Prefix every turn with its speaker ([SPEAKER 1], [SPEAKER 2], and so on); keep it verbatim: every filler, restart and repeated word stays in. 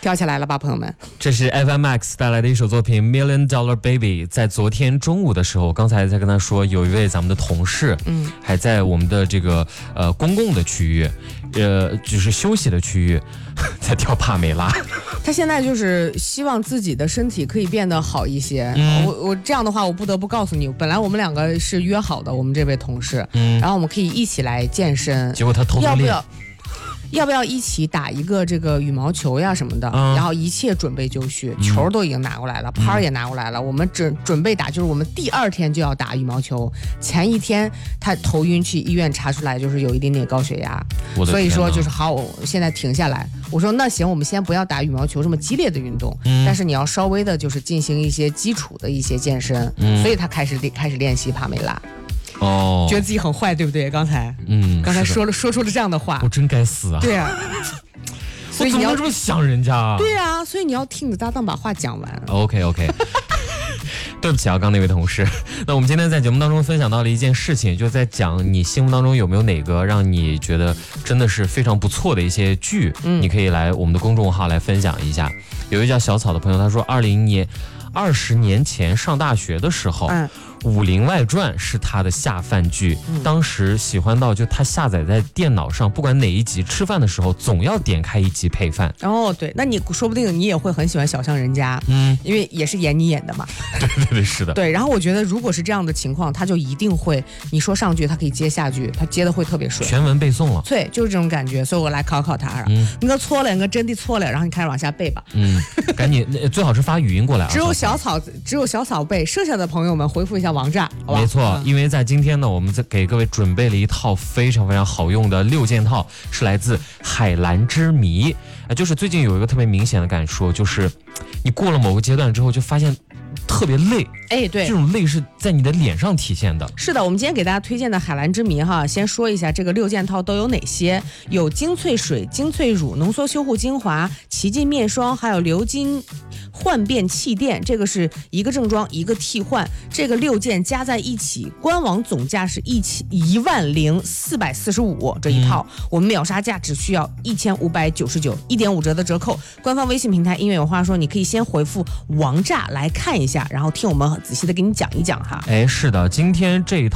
[SPEAKER 1] 飘起来了吧，朋友们？
[SPEAKER 2] 这是 F M X 带来的一首作品《Million Dollar Baby》。在昨天中午的时候，刚才在跟他说，有一位咱们的同事，嗯，还在我们的这个呃公共的区域，呃，就是休息的区域，在跳帕梅拉。
[SPEAKER 1] 他现在就是希望自己的身体可以变得好一些。嗯、我我这样的话，我不得不告诉你，本来我们两个是约好的，我们这位同事，嗯，然后我们可以一起来健身。
[SPEAKER 2] 结果他偷偷练。
[SPEAKER 1] 要不要？要不要一起打一个这个羽毛球呀什么的？嗯、然后一切准备就绪，球都已经拿过来了，拍、嗯、儿也拿过来了，我们准准备打，就是我们第二天就要打羽毛球。前一天他头晕，去医院查出来就是有一点点高血压，所以说就是好，我现在停下来。我说那行，我们先不要打羽毛球这么激烈的运动，嗯、但是你要稍微的就是进行一些基础的一些健身，嗯、所以他开始开始练习帕梅拉。哦，觉得自己很坏，对不对？刚才，嗯，刚才说了说出了这样的话，
[SPEAKER 2] 我真该死啊！
[SPEAKER 1] 对啊，
[SPEAKER 2] 所以你要这么想人家啊？
[SPEAKER 1] 对啊，所以你要听你的搭档把话讲完。
[SPEAKER 2] OK OK， 对不起啊，刚那位同事。那我们今天在节目当中分享到了一件事情，就在讲你心目当中有没有哪个让你觉得真的是非常不错的一些剧，嗯，你可以来我们的公众号来分享一下。有一位叫小草的朋友，他说二零年二十年前上大学的时候。嗯，《武林外传》是他的下饭剧，嗯、当时喜欢到就他下载在电脑上，不管哪一集，吃饭的时候总要点开一集配饭。
[SPEAKER 1] 哦，对，那你说不定你也会很喜欢《小巷人家》，嗯，因为也是演你演的嘛。
[SPEAKER 2] 对对对，是的。
[SPEAKER 1] 对，然后我觉得如果是这样的情况，他就一定会，你说上句，他可以接下句，他接的会特别顺，
[SPEAKER 2] 全文背诵了。
[SPEAKER 1] 对，就是这种感觉，所以我来考考他。嗯，你个错了，你个真的错了，然后你开始往下背吧。嗯，
[SPEAKER 2] 赶紧，最好是发语音过来啊。
[SPEAKER 1] 只有小草，只有小草背，剩下的朋友们回复一下王炸，好吧？
[SPEAKER 2] 没错，因为在今天呢，我们在给各位准备了一套非常非常好用的六件套，是来自海蓝之谜。啊，就是最近有一个特别明显的感受，就是你过了某个阶段之后，就发现特别累。
[SPEAKER 1] 哎，对，
[SPEAKER 2] 这种累是在你的脸上体现的。
[SPEAKER 1] 是的，我们今天给大家推荐的海蓝之谜哈，先说一下这个六件套都有哪些：有精粹水、精粹乳、浓缩修护精华、奇迹面霜，还有流金焕变气垫。这个是一个正装一个替换，这个六件加在一起，官网总价是一千一万零四百四十五这一套，嗯、我们秒杀价只需要一千五百九十九，一点五折的折扣。官方微信平台音乐有话说，你可以先回复王炸来看一下，然后听我们仔细的给你讲一讲哈。
[SPEAKER 2] 哎，是的，今天这一套